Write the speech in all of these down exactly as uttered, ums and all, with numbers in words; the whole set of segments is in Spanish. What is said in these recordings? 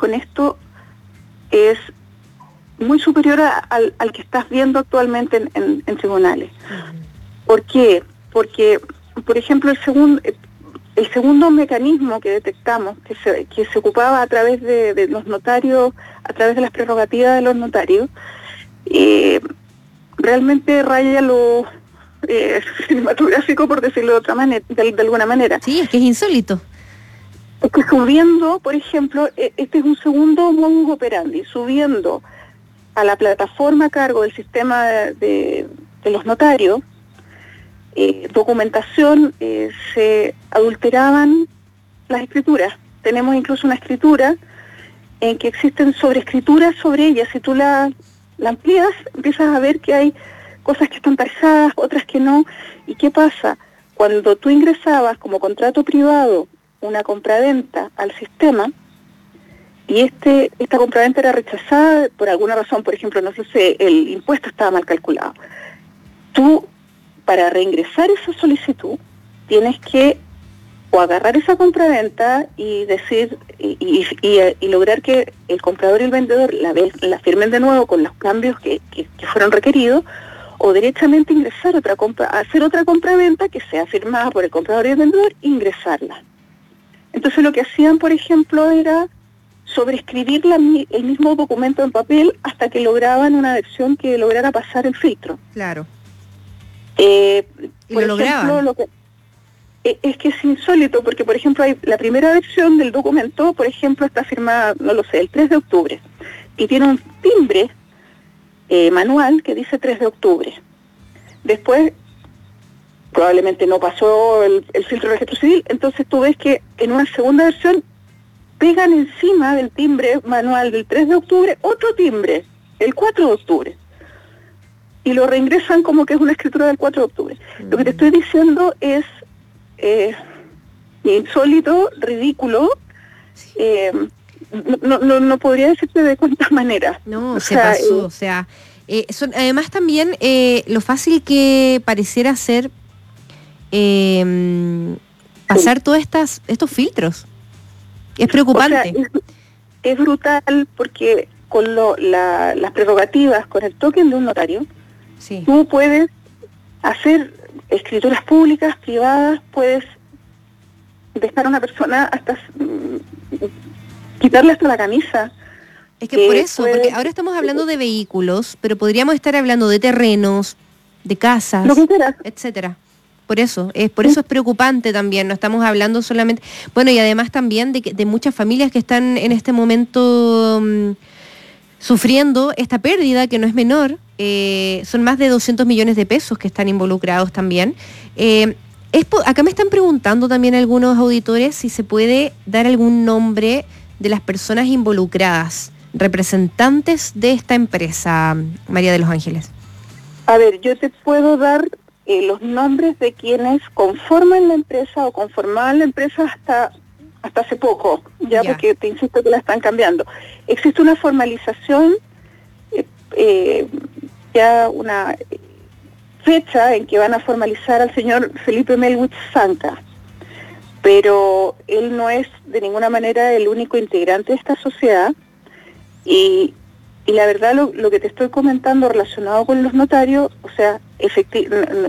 con esto es muy superior a, al, al que estás viendo actualmente en, en, en tribunales. Uh-huh. ¿Por qué? Porque, por ejemplo, el segundo el segundo mecanismo que detectamos, que se, que se ocupaba a través de, de los notarios, a través de las prerrogativas de los notarios, eh, realmente raya lo eh, cinematográfico, por decirlo de otra manera, de, de alguna manera. Sí, es que es insólito. Es que subiendo, por ejemplo, este es un segundo modus operandi, subiendo a la plataforma a cargo del sistema de, de los notarios, eh, documentación, eh, se adulteraban las escrituras. Tenemos incluso una escritura en que existen sobreescrituras sobre ella. Si tú la, la amplías, empiezas a ver que hay cosas que están tasadas, otras que no. ¿Y qué pasa? Cuando tú ingresabas como contrato privado una compraventa al sistema, y este esta compraventa era rechazada por alguna razón, por ejemplo, no sé, el impuesto estaba mal calculado. Tú, para reingresar esa solicitud, tienes que o agarrar esa compraventa y decir y, y, y, y lograr que el comprador y el vendedor la, la firmen de nuevo con los cambios que, que, que fueron requeridos, o directamente ingresar otra compra, hacer otra compraventa que sea firmada por el comprador y el vendedor, ingresarla. Entonces lo que hacían, por ejemplo, era sobreescribir la, el mismo documento en papel hasta que lograban una versión que lograra pasar el filtro. Claro. Eh, ¿Y por lo ejemplo, lograban? Lo que, eh, es que es insólito, porque por ejemplo hay la primera versión del documento, por ejemplo, está firmada, no lo sé, el tres de octubre, y tiene un timbre eh, manual que dice tres de octubre. Después probablemente no pasó el, el filtro de registro civil, entonces tú ves que en una segunda versión pegan encima del timbre manual del tres de octubre otro timbre, el cuatro de octubre, y lo reingresan como que es una escritura del cuatro de octubre. Mm. Lo que te estoy diciendo es eh, insólito, ridículo, eh, no, no, no podría decirte de cuántas maneras. No, o se sea, pasó, eh, o sea, eh, son, además también eh, lo fácil que pareciera ser Eh, pasar sí. todos estas, estos filtros. Es preocupante. O sea, es, es brutal porque con lo, la, las prerrogativas, con el token de un notario, sí. tú puedes hacer escrituras públicas, privadas, puedes dejar a una persona hasta quitarle hasta la camisa. Es que, que por eso, puede, porque ahora estamos hablando de vehículos, pero podríamos estar hablando de terrenos, de casas, lo que quieras, etcétera. Por eso, es por eso es preocupante también, no estamos hablando solamente, bueno, y además también de, de muchas familias que están en este momento um, sufriendo esta pérdida que no es menor, eh, son más de doscientos millones de pesos que están involucrados también. Eh, es, acá me están preguntando también algunos auditores si se puede dar algún nombre de las personas involucradas, representantes de esta empresa, María de los Ángeles. A ver, yo te puedo dar Eh, los nombres de quienes conforman la empresa o conformaban la empresa hasta hasta hace poco, ya, ya. Porque te insisto que la están cambiando. Existe una formalización, eh, eh, ya una fecha en que van a formalizar al señor Felipe Melwitz Zanca, pero él no es de ninguna manera el único integrante de esta sociedad, y Y la verdad, lo, lo que te estoy comentando relacionado con los notarios, o sea, efecti- no, no,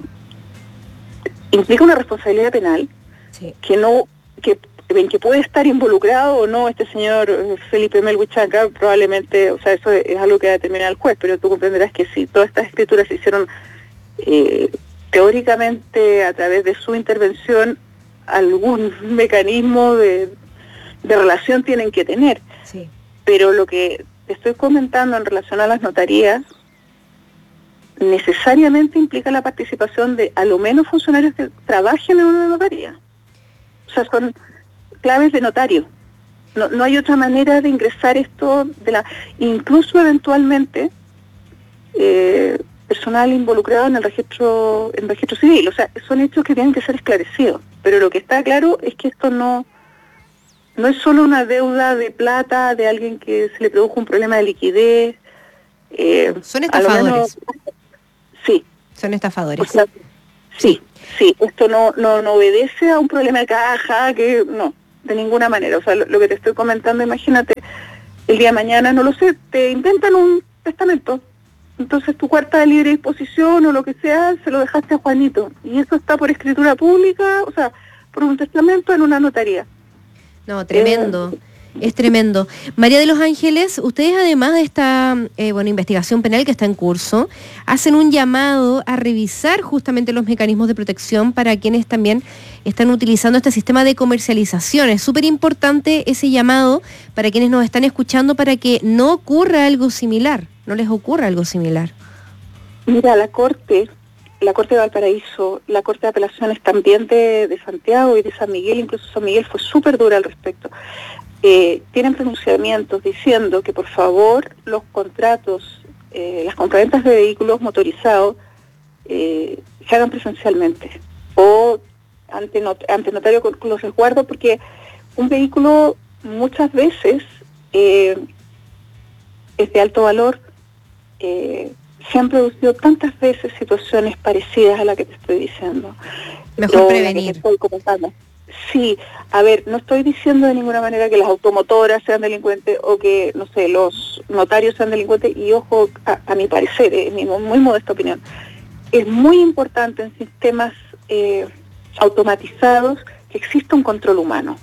implica una responsabilidad penal, sí. que no, que en que puede estar involucrado o no este señor Felipe Melwitz Zanca, probablemente, o sea, eso es, es algo que va a determinar el juez, pero tú comprenderás que si todas estas escrituras se hicieron eh, teóricamente a través de su intervención, algún mecanismo de, de relación tienen que tener. Sí. Pero lo que te estoy comentando en relación a las notarías necesariamente implica la participación de a lo menos funcionarios que trabajen en una notaría. O sea, son claves de notario. No, no hay otra manera de ingresar esto, de la incluso eventualmente eh, personal involucrado en el registro, en el registro civil. O sea, son hechos que tienen que ser esclarecidos. Pero lo que está claro es que esto no No es solo una deuda de plata de alguien que se le produjo un problema de liquidez. Eh, Son estafadores. Menos, sí. Son estafadores. O sea, sí, sí. Esto no, no, no obedece a un problema de caja, que no, de ninguna manera. O sea, lo, lo que te estoy comentando, imagínate, el día de mañana, no lo sé, te inventan un testamento. Entonces tu carta de libre disposición o lo que sea, se lo dejaste a Juanito. Y eso está por escritura pública, o sea, por un testamento en una notaría. No, tremendo. Eh, Es tremendo. María de los Ángeles, ustedes además de esta eh, bueno, investigación penal que está en curso, hacen un llamado a revisar justamente los mecanismos de protección para quienes también están utilizando este sistema de comercialización. Es súper importante ese llamado para quienes nos están escuchando para que no ocurra algo similar, no les ocurra algo similar. Mira, la Corte, la Corte de Valparaíso, la Corte de Apelaciones también de, de Santiago y de San Miguel, incluso San Miguel fue súper dura al respecto. Eh, tienen pronunciamientos diciendo que por favor los contratos, eh, las compraventas de vehículos motorizados eh, se hagan presencialmente o ante, not ante notario con, con los resguardos, porque un vehículo muchas veces eh, es de alto valor. Eh, se han producido tantas veces situaciones parecidas a la que te estoy diciendo. Mejor prevenir. Sí, a ver, no estoy diciendo de ninguna manera que las automotoras sean delincuentes o que, no sé, los notarios sean delincuentes, y ojo, a, a mi parecer, en mi muy modesta opinión, es muy importante en sistemas eh, automatizados que exista un control humano.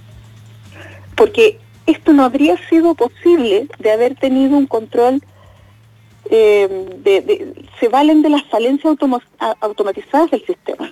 Porque esto no habría sido posible de haber tenido un control, eh, de, de, se valen de las falencias automa automatizadas del sistema.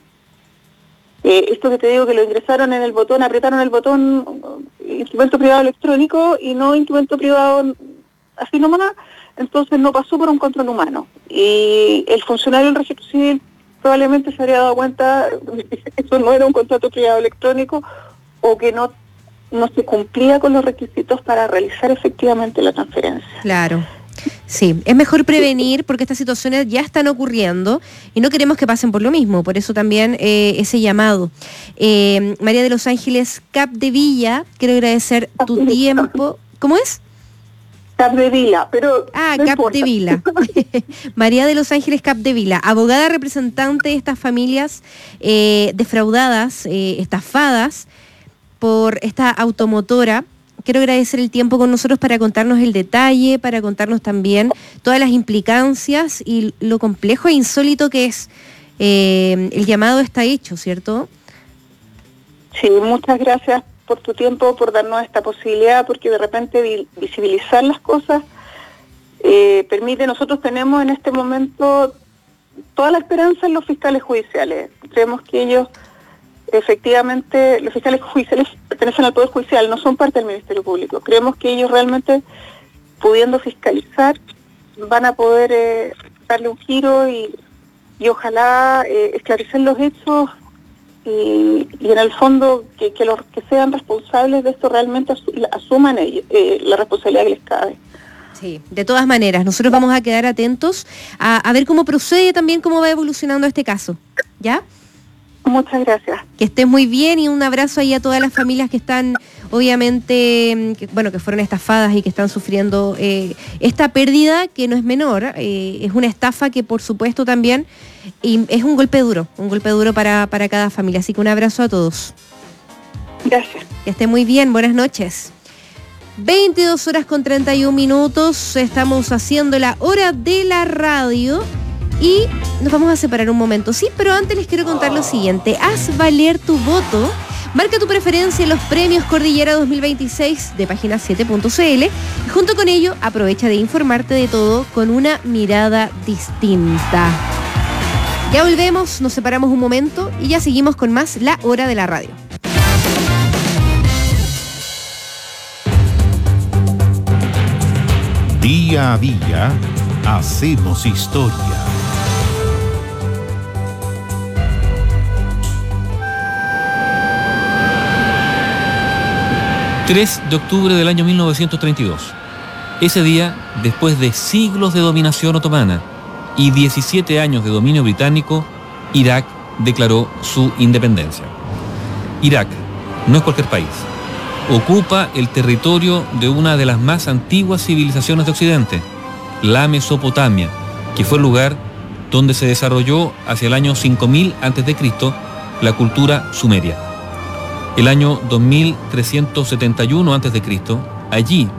Eh, esto que te digo, que lo ingresaron en el botón, apretaron el botón instrumento privado electrónico y no instrumento privado así nomás, entonces no pasó por un control humano. Y el funcionario del registro civil probablemente se habría dado cuenta que eso no era un contrato privado electrónico o que no, no se cumplía con los requisitos para realizar efectivamente la transferencia. Claro. Sí, es mejor prevenir porque estas situaciones ya están ocurriendo y no queremos que pasen por lo mismo, por eso también eh, ese llamado. Eh, María de los Ángeles Capdevila, quiero agradecer tu tiempo. ¿Cómo es? Capdevila, pero... Ah, no Capdevila. María de los Ángeles Capdevila, abogada representante de estas familias eh, defraudadas, eh, estafadas por esta automotora. Quiero agradecer el tiempo con nosotros para contarnos el detalle, para contarnos también todas las implicancias y lo complejo e insólito que es. Eh, el llamado está hecho, ¿cierto? Sí, muchas gracias por tu tiempo, por darnos esta posibilidad, porque de repente vi visibilizar las cosas eh, permite, nosotros tenemos en este momento toda la esperanza en los fiscales judiciales. Creemos que ellos... Efectivamente, los fiscales judiciales pertenecen al Poder Judicial, no son parte del Ministerio Público. Creemos que ellos realmente, pudiendo fiscalizar, van a poder eh, darle un giro y, y ojalá eh, esclarecer los hechos y, y en el fondo que, que los que sean responsables de esto realmente asuman ellos, eh, la responsabilidad que les cabe. Sí, de todas maneras, nosotros vamos a quedar atentos a, a ver cómo procede también, cómo va evolucionando este caso, ¿ya? Muchas gracias. Que estés muy bien y un abrazo ahí a todas las familias que están, obviamente, que, bueno, que fueron estafadas y que están sufriendo eh, esta pérdida que no es menor, eh, es una estafa que por supuesto también y es un golpe duro, un golpe duro para, para cada familia. Así que un abrazo a todos. Gracias. Que esté muy bien, buenas noches. veintidós horas con treinta y un minutos, estamos haciendo la hora de la radio. Y nos vamos a separar un momento, sí, pero antes les quiero contar lo siguiente. Haz valer tu voto, marca tu preferencia en los premios Cordillera dos mil veintiséis de página siete punto c l y junto con ello aprovecha de informarte de todo con una mirada distinta. Ya volvemos, nos separamos un momento y ya seguimos con más La Hora de la Radio. Día a día hacemos historia. tres de octubre del año mil novecientos treinta y dos. Ese día, después de siglos de dominación otomana y diecisiete años de dominio británico, Irak declaró su independencia. Irak no es cualquier país. Ocupa el territorio de una de las más antiguas civilizaciones de Occidente, la Mesopotamia, que fue el lugar donde se desarrolló hacia el año cinco mil antes de Cristo la cultura sumeria. El año dos mil trescientos setenta y uno antes de Cristo, allí